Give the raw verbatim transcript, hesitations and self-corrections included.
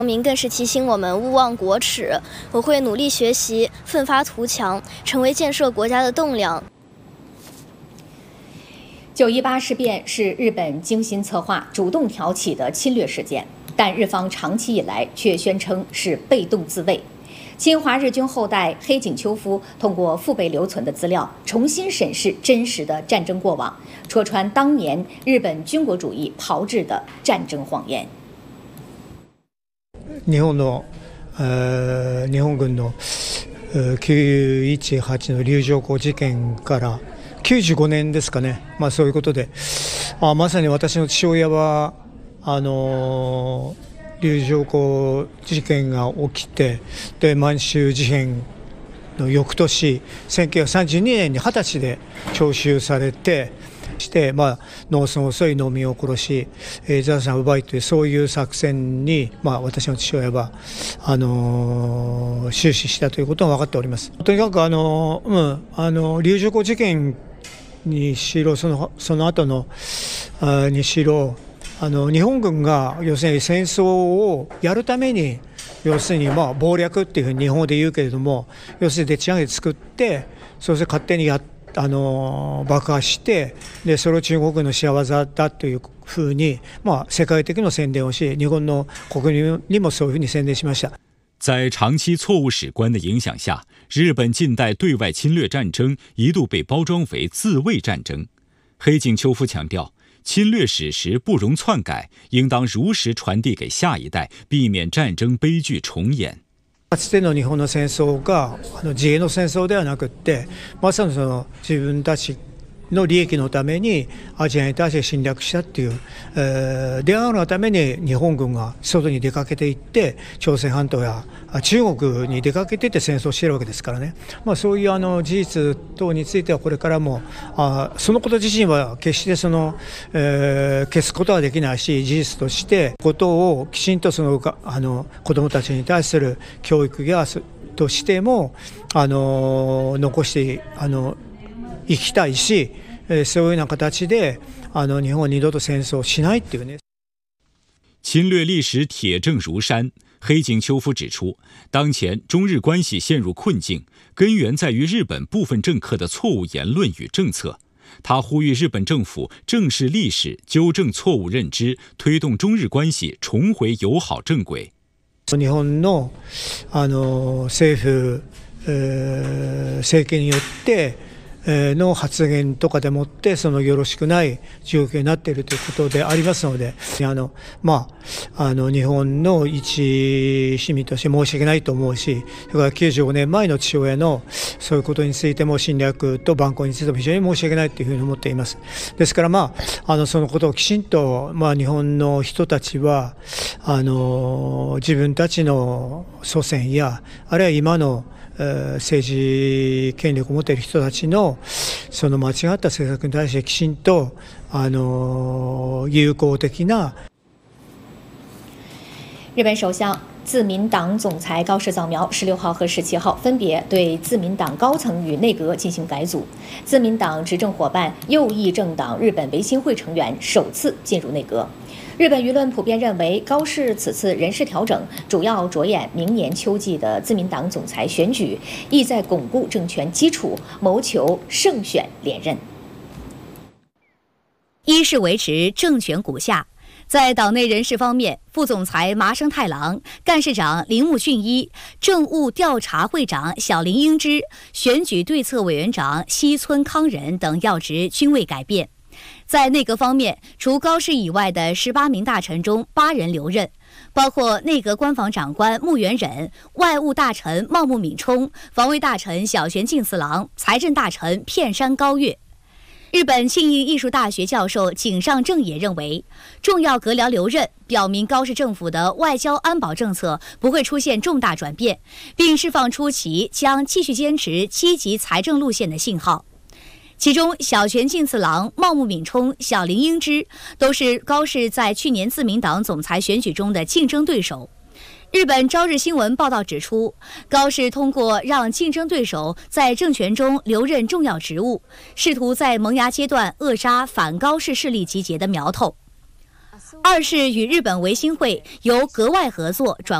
明更是提醒我们勿忘国耻，我会努力学习，奋发图强，成为建设国家的栋梁。 九一八事变是日本精心策划、主动挑起的侵略事件，但日方长期以来却宣称是被动自卫。侵华日军后代黑井秋夫通过父辈留存的资料，重新审视真实的战争过往，戳穿当年日本军国主义炮制的战争谎言。 日本の、えー、日本軍のきゅういちはちの龍城港事件からきゅうじゅうごねんですかね、まあ、そういうことで、あまさに私の父親はあの龍城港事件が起きて、で満州事変の翌年せんきゅうひゃくさんじゅうにねんにはたちで徴収されて。して、まあ、農村遅い農民を殺し、えー、財産を奪いというそういう作戦に、まあ、私の父親はあのー、終始したということが分かっております。とにかくあの、うん、あの龍城港事件にしろそのその後のあにしろあの日本軍が要するに戦争をやるために要するにまあ謀略っていうふうに日本語で言うけれども、要するにでっち上げて作って、そして勝手にやってあの爆破して、でそれを中国の仕業だというふうに、まあ、世界的な宣伝をし、日本の国民にもそういうふうに宣伝しました。 在长期错误史观的影响下，日本近代对外侵略战争一度被包装为自卫战争。黑井秋夫强调，侵略史实不容篡改，应当如实传递给下一代，避免战争悲劇重演。 かつての日本の戦争があの自衛の戦争ではなくって、まさにその自分たちの利益のためにアジアに対して侵略したっていう、えー、であるがために日本軍が外に出かけていって、朝鮮半島や中国に出かけていって戦争しているわけですからね、まあ、そういうあの事実等についてはこれからもあそのこと自身は決してその、えー、消すことはできないし、事実としてことをきちんとそのあの子どもたちに対する教育やとしてもあの残してあの生きたいし、そういうような形であの日本は二度と戦争をしないっていうね。 侵略历史铁证如山。黑井秋夫指出，当前中日关系陷入困境，根源在于日本部分政客的错误言论与政策。他呼吁日本政府正视历史，纠正错误认知，推动中日关系重回友好正轨。 日本のあの政府、えー、政権によっての発言とかでもってそのよろしくない状況になっているということでありますので、あのまああの日本の一市民として申し訳ないと思うし、それからきゅうじゅうごねんまえの父親のそういうことについても侵略と蛮行についても非常に申し訳ないというふうに思っています。ですからまああのそのことをきちんとまあ日本の人たちはあの自分たちの祖先やあるいは今の政治権力を持っている人たちのその間違った政策に対してきちんとあの友好的な。 日本首相自民党总裁高市早苗十六号和十七号分别对自民党高层与内阁进行改组，自民党执政伙伴右翼政党日本维新会成员首次进入内阁。日本舆论普遍认为，高市此次人事调整主要着眼明年秋季的自民党总裁选举，意在巩固政权基础，谋求胜选连任。 一是维持政权骨架。在党内人事方面，副总裁麻生太郎、干事长铃木俊一、政务调查会长小林英之、选举对策委员长西村康人等要职均未改变。在内阁方面，除高市以外的十八名大臣中，八人留任，包括内阁官房长官木原忍、外务大臣茂木敏充、防卫大臣小泉进次郎、财政大臣片山高月。日本庆应艺术大学教授井上正也认为，重要阁僚留任表明高市政府的外交安保政策不会出现重大转变，并释放出其将继续坚持积极财政路线的信号。其中，小泉进次郎、茂木敏充、小林英之都是高市在去年自民党总裁选举中的竞争对手。日本朝日新闻报道指出，高市通过让竞争对手在政权中留任重要职务，试图在萌芽阶段扼杀反高市势力集结的苗头。 二是与日本维新会由格外合作转